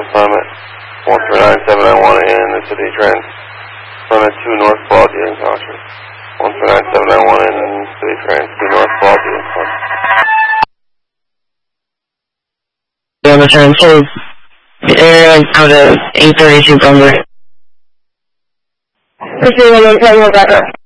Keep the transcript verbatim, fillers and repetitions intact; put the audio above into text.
assignment. one three nine seven nine one in the city trans. Summit two North Baldy encounter. one three nine seven nine one in city trans two North Baldy encounter. On the turn two. Air out of eight thirty-two Bumber. Proceed on the